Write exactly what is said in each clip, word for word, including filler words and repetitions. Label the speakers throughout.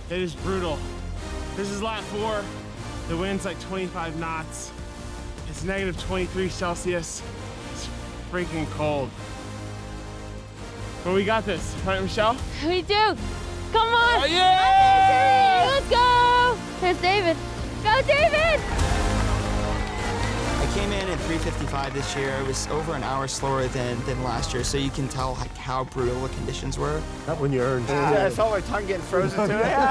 Speaker 1: It is brutal. This is lap four. The wind's like twenty-five knots. It's negative twenty-three Celsius. It's freaking cold. But we got this, right, Michelle?
Speaker 2: We do. Come on.
Speaker 1: Oh, yeah!
Speaker 2: Let's go. There's David. Go, David!
Speaker 3: I came in at three fifty-five this year. It was over an hour slower than, than last year, so you can tell like how brutal the conditions were.
Speaker 4: Not when you earned.
Speaker 3: Uh,
Speaker 4: Yeah,
Speaker 3: I felt my tongue getting frozen to it.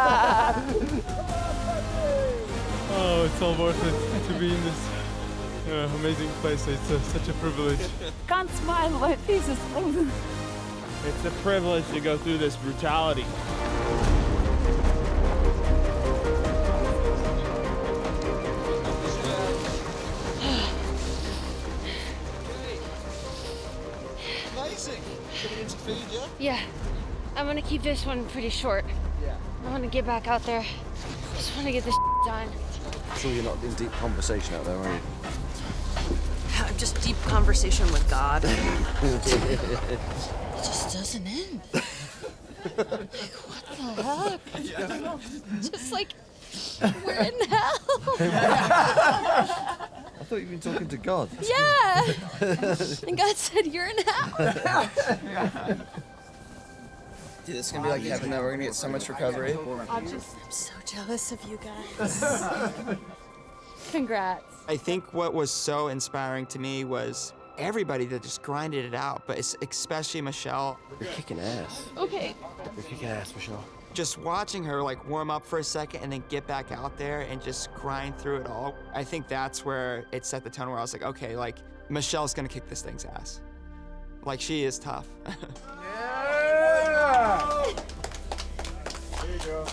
Speaker 5: Oh, it's all worth it to be in this uh, amazing place. It's uh, such a privilege.
Speaker 2: Can't smile, my face is frozen.
Speaker 1: It's a privilege to go through this brutality.
Speaker 6: Amazing. Getting into food, yeah?
Speaker 2: Yeah, I'm gonna keep this one pretty short.
Speaker 6: Yeah.
Speaker 2: I wanna get back out there. Just wanna get this done.
Speaker 4: I'm sure you're not in deep conversation out there, are you?
Speaker 7: Just deep conversation with God.
Speaker 2: It just doesn't end. Like, what the heck? Yeah. Just like, we're in hell.
Speaker 4: I thought you'd been talking to God.
Speaker 2: Yeah. And God said, you're in hell.
Speaker 3: Dude, it's gonna be like heaven though. We're gonna get so much recovery.
Speaker 7: I'm just, I'm so jealous of you guys.
Speaker 2: Congrats.
Speaker 3: I think what was so inspiring to me was everybody that just grinded it out, but it's especially Michelle.
Speaker 4: You're kicking ass.
Speaker 2: Okay.
Speaker 4: You're kicking ass, Michelle.
Speaker 3: Just watching her like warm up for a second and then get back out there and just grind through it all. I think that's where it set the tone where I was like, okay, like Michelle's gonna kick this thing's ass. Like she is tough.
Speaker 1: Yeah! There you go.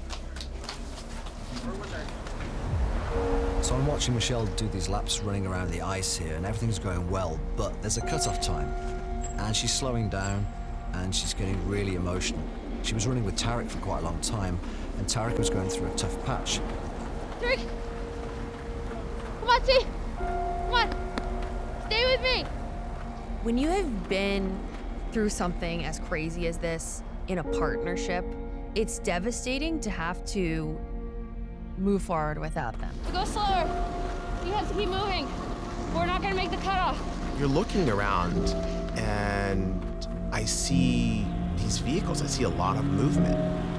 Speaker 8: So I'm watching Michelle do these laps running around the ice here, and everything's going well, but there's a cutoff time. And she's slowing down, and she's getting really emotional. She was running with Tarek for quite a long time, and Tarek was going through a tough patch.
Speaker 2: Tarek! Come on, T! Come on! Stay with me!
Speaker 9: When you have been through something as crazy as this in a partnership, it's devastating to have to move forward without them.
Speaker 2: Go slower. You have to keep moving. We're not gonna make the cutoff.
Speaker 10: You're looking around and I see these vehicles. I see a lot of movement.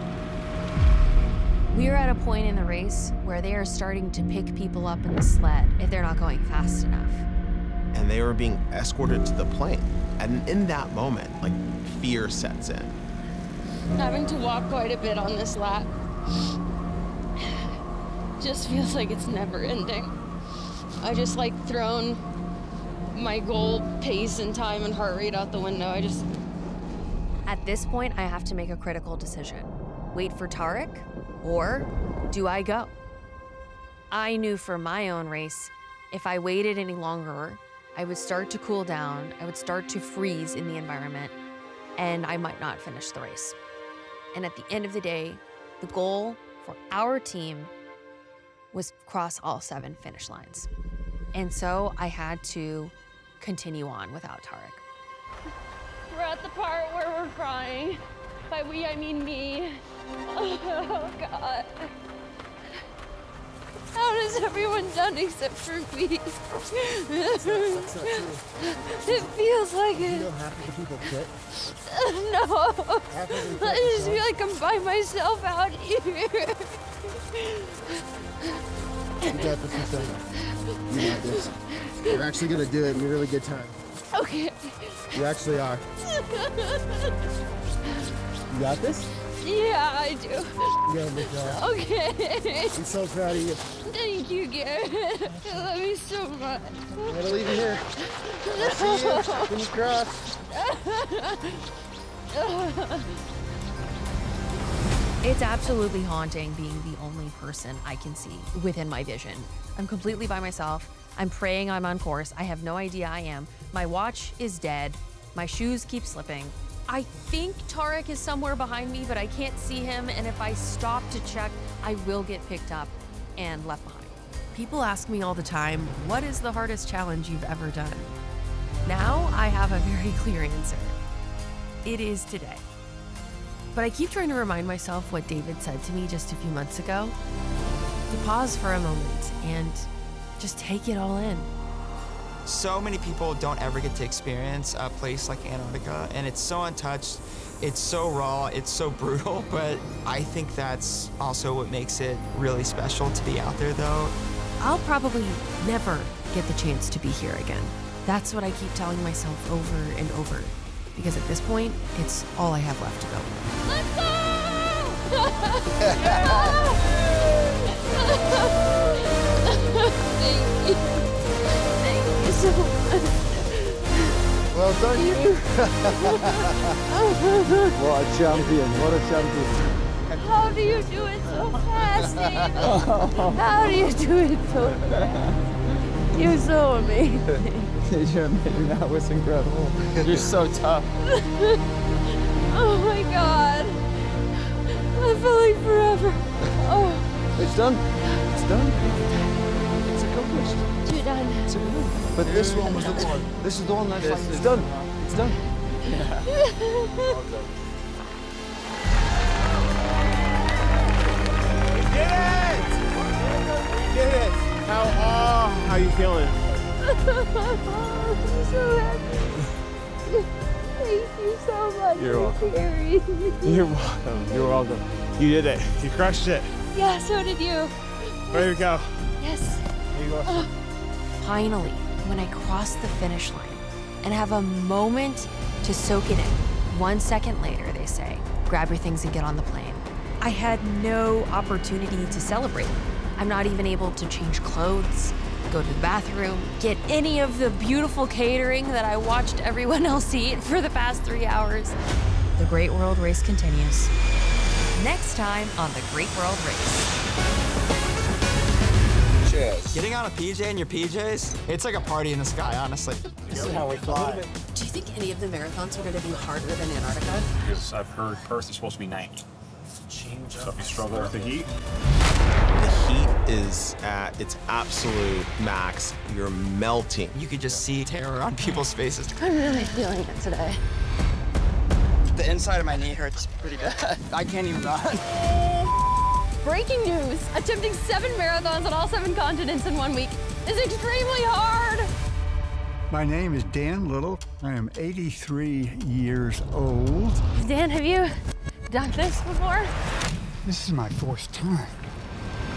Speaker 9: We are at a point in the race where they are starting to pick people up in the sled if they're not going fast enough.
Speaker 10: And they were being escorted to the plane. And in that moment, like, fear sets in.
Speaker 2: Having to walk quite a bit on this lap just feels like it's never ending. I just like thrown my goal pace and time and heart rate out the window. I just...
Speaker 9: At this point, I have to make a critical decision. Wait for Tarek, or do I go? I knew for my own race, if I waited any longer, I would start to cool down, I would start to freeze in the environment, and I might not finish the race. And at the end of the day, the goal for our team was cross all seven finish lines. And so I had to continue on without Tarek.
Speaker 2: We're at the part where we're crying. By we, I mean me. Oh, God. How has everyone done except for me?
Speaker 4: That's not, that's not true.
Speaker 2: It feels like it.
Speaker 4: You know half of the people quit?
Speaker 2: No.
Speaker 4: Half of them
Speaker 2: I
Speaker 4: quit.
Speaker 2: just feel like I'm by myself out here.
Speaker 4: You got this, Michelle. You got this. You're actually gonna do it in a really good time.
Speaker 2: Okay.
Speaker 4: You actually are. You got this?
Speaker 2: Yeah, I do.
Speaker 4: Yeah, Michelle.
Speaker 2: Okay.
Speaker 4: I'm so proud of you.
Speaker 2: Thank you, Garrett. I love you so much.
Speaker 4: I'm gonna leave you here. I'll see you. Fingers crossed.
Speaker 9: It's absolutely haunting being the only person I can see within my vision. I'm completely by myself. I'm praying I'm on course. I have no idea I am. My watch is dead. My shoes keep slipping. I think Tarek is somewhere behind me, but I can't see him, and if I stop to check, I will get picked up and left behind. People ask me all the time, what is the hardest challenge you've ever done? Now I have a very clear answer. It is today. But I keep trying to remind myself what David said to me just a few months ago. To pause for a moment and just take it all in.
Speaker 3: So many people don't ever get to experience a place like Antarctica, and it's so untouched, it's so raw, it's so brutal, but I think that's also what makes it really special to be out there, though.
Speaker 9: I'll probably never get the chance to be here again. That's what I keep telling myself over and over, because at this point, it's all I have left to go.
Speaker 2: Let's go! Thank you. Thank you so much.
Speaker 4: Well done, you. What a champion, what a champion.
Speaker 2: How do you do it so fast, David? How do you do it so fast? You're so amazing.
Speaker 11: You're amazing. That was incredible. You're so tough.
Speaker 2: Oh my God. I feel like forever. Oh.
Speaker 11: It's done. It's done. It's accomplished.
Speaker 2: You're done.
Speaker 11: It's done.
Speaker 4: But this one was the one.
Speaker 11: This is the one that's like, it's done. It's done. Yeah. Well done.
Speaker 1: Did it! Did it! How, oh, how you feeling?
Speaker 2: I'm so happy. Thank you so much.
Speaker 1: You're welcome.
Speaker 2: Gary.
Speaker 1: You're welcome. You're welcome. You did it. You crushed it.
Speaker 2: Yeah, so did you.
Speaker 1: Way to go.
Speaker 2: Yes.
Speaker 1: There you go.
Speaker 2: Oh.
Speaker 9: Finally, when I cross the finish line and have a moment to soak it in, one second later, they say, grab your things and get on the plane. I had no opportunity to celebrate. I'm not even able to change clothes, go to the bathroom, get any of the beautiful catering that I watched everyone else eat for the past three hours. The Great World Race continues. Next time on The Great World Race.
Speaker 3: Cheers. Getting on a P J in your P Js, it's like a party in the sky, honestly.
Speaker 11: This is how we fly.
Speaker 12: Do you think any of the marathons are going to be harder than Antarctica?
Speaker 13: Because I've heard Perth is supposed to be ninety. So if you struggle with the heat.
Speaker 10: The heat is at its absolute max. You're melting.
Speaker 3: You could just see terror on people's faces.
Speaker 2: I'm really feeling it today.
Speaker 3: The inside of my knee hurts pretty bad. I can't even run.
Speaker 2: Breaking news! Attempting seven marathons on all seven continents in one week is extremely hard!
Speaker 14: My name is Dan Little. I am eighty-three years old.
Speaker 2: Dan, have you done this before?
Speaker 14: This is my fourth time.